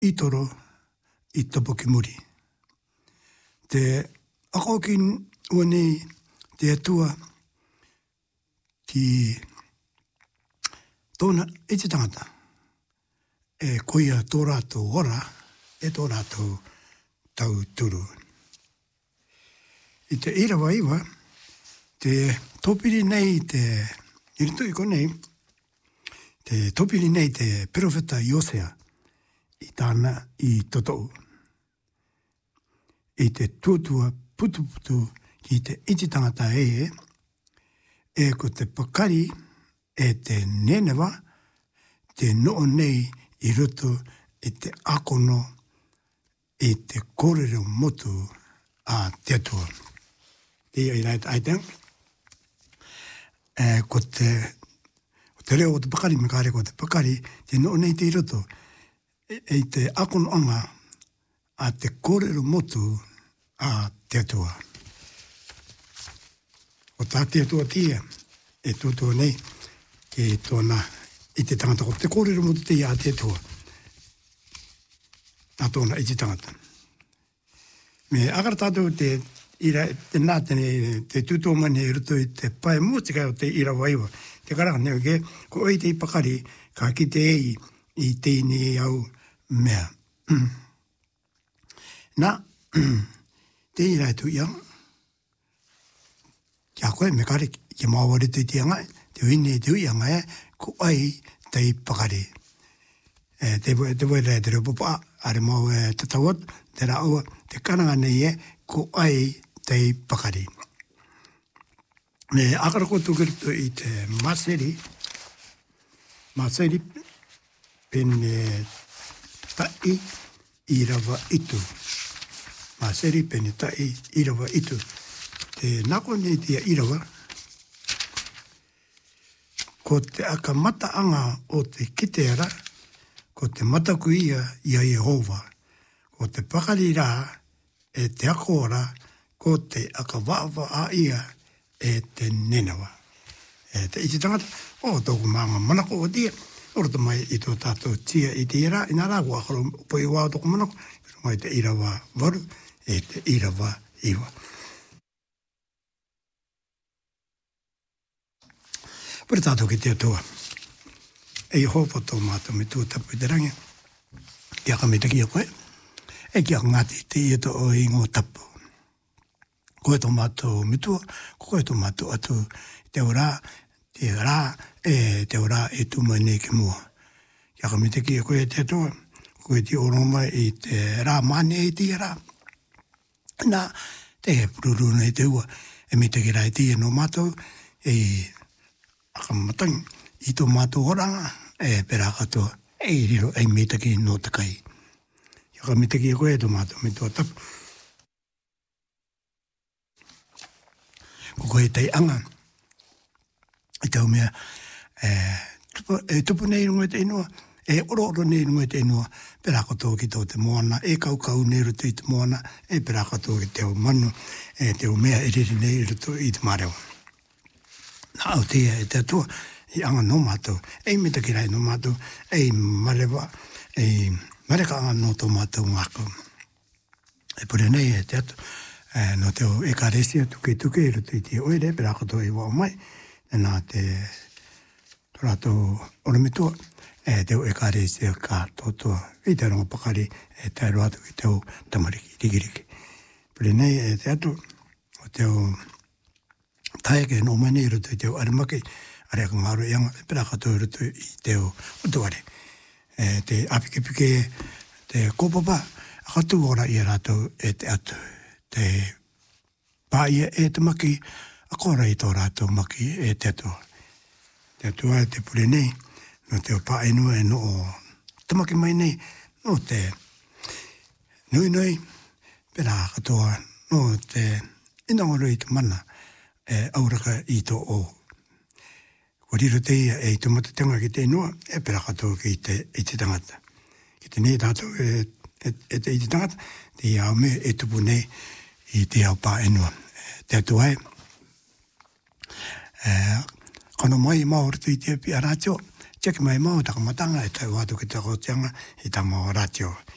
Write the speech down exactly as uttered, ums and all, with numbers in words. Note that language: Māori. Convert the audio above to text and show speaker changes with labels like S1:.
S1: i toro i topo ki muri. Te ako kin uani te atua ki tōna e te tangata. E koia tō rātou ora, e tō rātou tau turu. I te irawa iwa, te tōpiri nei te, i rito i konei, te tōpiri nei te Perofeta Iosea i tāna i totou. I te tuatua putuputu ki te iti tangata e, e ko te pakari e te nenewa, te noo nei i roto i te akono i te kōrero motu a te atua. Te i rai aiteng, e ko te, ko te reo o te pakari, me kāre ko te pakari, te noo nei te i roto, e, e te akono anga a te kōrero motu a te atua. O tā te atua tia, e tūtua nei, ke tōna i te tangata, ko te kōrero motu tia a te atua. A tōna i te tangata. Me akara tātou te, ira, te nā tene, te tūtua mani e ruto i te pae mūtika o te ira waiwa. Te karaka neo ke, ko oi te ipakari, ka ki te ei i teini au mea. Nā, te ira e tu iang, kia koe me kare ki mawari tu i te ianga, te uine te uianga e, ko ai te pakari. E, te te wai rea te reo popa, are mau e te tawat, te raua, te kananga nei e, ko ai te pakari. Me akara ko tukiritu i te maseri, maseri pene tai i rawa itu. Maseri pene tai i rawa itu. Te nako nei tia i rawa, ko te aka mataanga o te kiteara, ko te mataku ia ia Yehova, ko te pakari rā e te ako ora, ko te aka wawa a ia e te nenawa. E te iti tangata, o tōku maanga manako o tia, orata mai i tō tātou tia i te ira, i nā rā kua akaro poi wā tōku manako, pero mai te irawa waru, e te irawa iwa. Pere tātou ki te atua. E hopa tō mātou me tū tapu i te rangi. Kia ka me te kia koe. E kia ngāti te ia tō o i ngō tapu. Koe tō mātou me tua, koe tō mātou atu te ora, te rā, e te ora e tū mai nei ki mua. Kia ka me te kia koe te atua. Koe te oroma i te rā mane i te rā. Nā, te he pururuna i te ua. E me te kira i te no mātou, e akamatang i tō mātou oranga, e pera katoa, e riro, e me te ki no te kai. Ia ka me te ki koe tō mātou me tō tapu. Ko koe tei anga, i tau mea, e, tupu, e tupu nei runga te inua, e oro oro nei runga te inua, pera katoa ki tō te moana, e kau kau nei ruto i te moana, e pera katoa ki te o manu, e te o mea e riri nei ruto i te marewa. Nā au tia e te atua, i anga no mātou, e me te kirai no mātou, e marewa, e mareka anga no tō mātou ngāko. E pure nei e te atu, e, no te o ekaresia tuke tuke i ruto i te oire, pera katoa i wao mai, e nā te tōrato oramitua, e te o ekaresia ka tōtua, i te rongo pakari, e te aru atu i te o tamariki, rikiriki. Pure nei e te atu, o te o taeke no mani i ruto i te o arimaki, are ka ngāro ianga, pera katoa i ruto i te o utuare. E te apikipike, te kōpapa, a katu ora i rato e te atu. Te pāia e te maki, a kora i tō rato maki e te atua. Te atua e te pure nei, no te o pāenua e no o tamaki mai nei, no te nui nui, pera katoa, no te inangoro i te mana, e auraka i tō o. Ko riro te ia e i tō matatenga ki te inua, e pera katoa ki te, i te tangata. Ki te nei tātou e, e, e te i te tangata, te ia au me e tupu nei i te au pā enua. Te atu ai, e, kono mai mau rito i te pi a rātio, teki mai mau takamatanga e tau atu ki te kotianga i tā mau rātio.